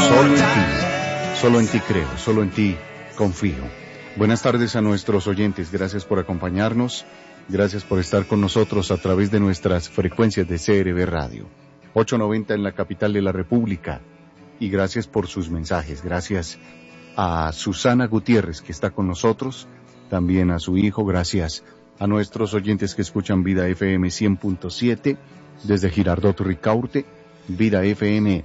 Solo en ti creo, solo en ti confío. Buenas tardes a nuestros oyentes, gracias por acompañarnos, gracias por estar con nosotros a través de nuestras frecuencias de CRB Radio, 890 en la capital de la República, y gracias por sus mensajes, gracias a Susana Gutiérrez que está con nosotros, también a su hijo, gracias a nuestros oyentes que escuchan Vida FM 100.7 desde Girardot Ricaurte, Vida FM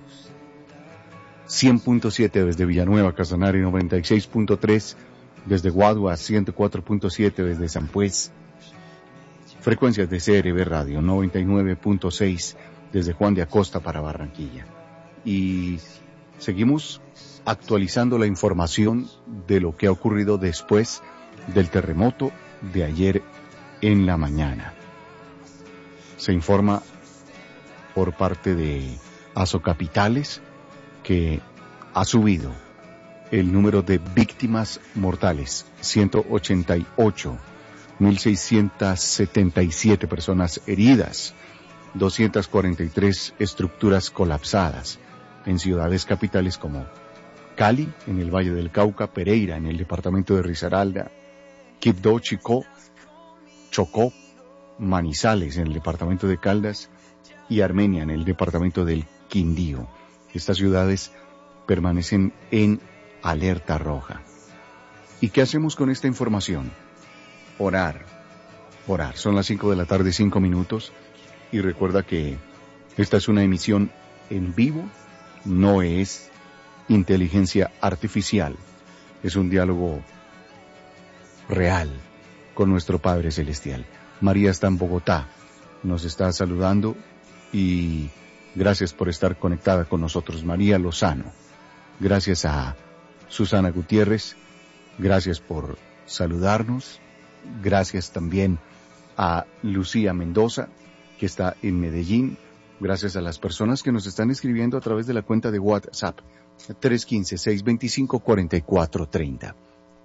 100.7 desde Villanueva, Casanare, 96.3 desde Guadua, 104.7 desde San Pues, frecuencias de CRB Radio, 99.6 desde Juan de Acosta para Barranquilla. Y seguimos actualizando la información de lo que ha ocurrido después del terremoto de ayer en la mañana. Se informa por parte de Asocapitales que ha subido el número de víctimas mortales, 188, 1.677 personas heridas, 243 estructuras colapsadas en ciudades capitales como Cali, en el Valle del Cauca, Pereira, en el departamento de Risaralda, Quibdó, Chocó, Manizales, en el departamento de Caldas, y Armenia, en el departamento del Quindío. Estas ciudades permanecen en alerta roja. ¿Y qué hacemos con esta información? Orar. Son las 5 de la tarde, 5 minutos. Y recuerda que esta es una emisión en vivo, no es inteligencia artificial. Es un diálogo real con nuestro Padre Celestial. María está en Bogotá, nos está saludando y gracias por estar conectada con nosotros. María Lozano, gracias a Susana Gutiérrez, gracias por saludarnos, gracias también a Lucía Mendoza, que está en Medellín, gracias a las personas que nos están escribiendo a través de la cuenta de WhatsApp, 315-625-4430,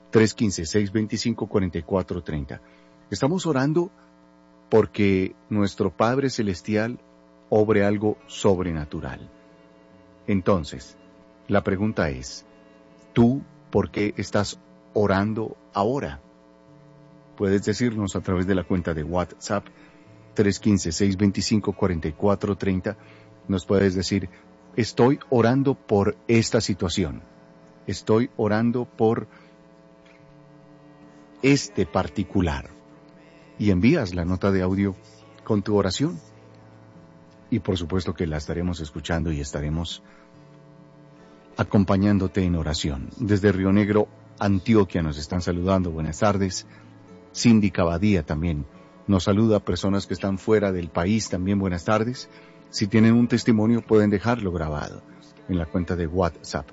315-625-4430. Estamos orando porque nuestro Padre Celestial obre algo sobrenatural. Entonces, la pregunta es, ¿tú por qué estás orando ahora? Puedes decirnos a través de la cuenta de WhatsApp 315-625-4430. Nos puedes decir, estoy orando por esta situación. Estoy orando por este particular. Y envías la nota de audio con tu oración. Y por supuesto que la estaremos escuchando y estaremos acompañándote en oración. Desde Río Negro, Antioquia, nos están saludando. Buenas tardes. Cindy Cabadía también nos saluda. Personas que están fuera del país también, buenas tardes. Si tienen un testimonio, pueden dejarlo grabado en la cuenta de WhatsApp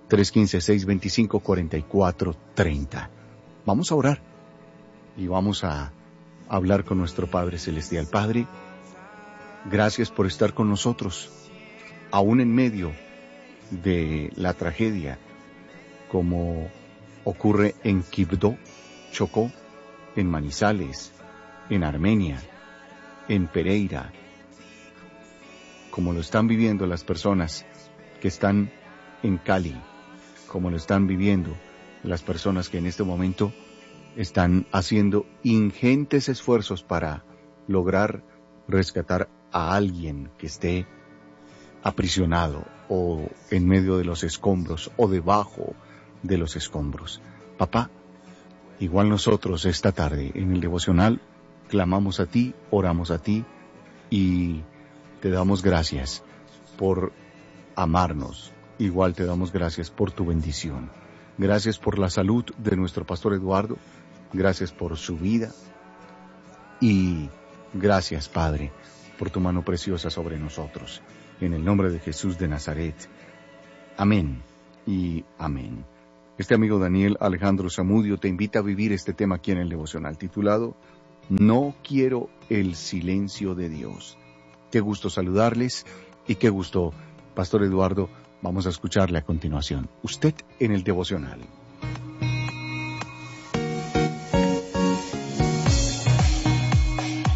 315-625-4430. Vamos a orar y vamos a hablar con nuestro Padre Celestial. Padre, gracias por estar con nosotros, aún en medio de la tragedia, como ocurre en Quibdó, Chocó, en Manizales, en Armenia, en Pereira, como lo están viviendo las personas que están en Cali, como lo están viviendo las personas que en este momento están haciendo ingentes esfuerzos para lograr rescatar a alguien que esté aprisionado o en medio de los escombros o debajo de los escombros. Papá, igual nosotros esta tarde en el devocional clamamos a ti, oramos a ti y te damos gracias por amarnos. Igual te damos gracias por tu bendición. Gracias por la salud de nuestro pastor Eduardo. Gracias por su vida. Y gracias, Padre, por tu mano preciosa sobre nosotros. En el nombre de Jesús de Nazaret. Amén y amén. Este amigo Daniel Alejandro Zamudio te invita a vivir este tema aquí en el devocional titulado No quiero el silencio de Dios. Qué gusto saludarles y qué gusto, Pastor Eduardo, vamos a escucharle a continuación. Usted en el devocional.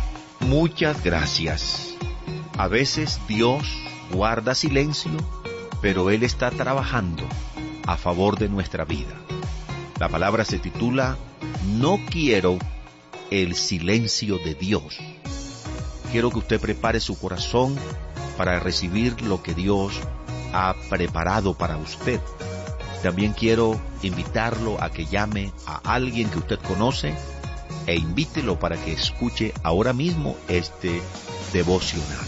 Muchas gracias. A veces Dios guarda silencio pero Él está trabajando a favor de nuestra vida. La palabra se titula No quiero el silencio de Dios. Quiero que usted prepare su corazón para recibir lo que Dios ha preparado para usted. También quiero invitarlo a que llame a alguien que usted conoce e invítelo para que escuche ahora mismo este devocional.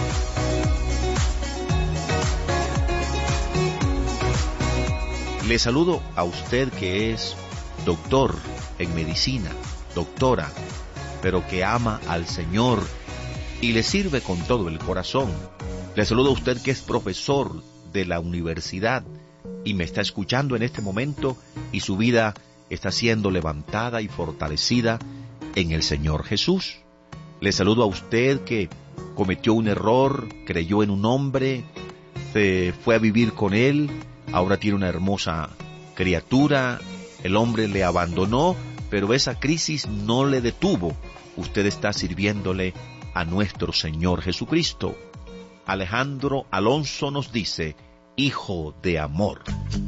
Le saludo a usted que es doctor en medicina, doctora, pero que ama al Señor y le sirve con todo el corazón. Le saludo a usted que es profesor de la universidad y me está escuchando en este momento y su vida está siendo levantada y fortalecida en el Señor Jesús. Le saludo a usted que cometió un error, creyó en un hombre, se fue a vivir con él, ahora tiene una hermosa criatura, el hombre le abandonó, pero esa crisis no le detuvo. Usted está sirviéndole a nuestro Señor Jesucristo. Alejandro Alonso nos dice, hijo de amor.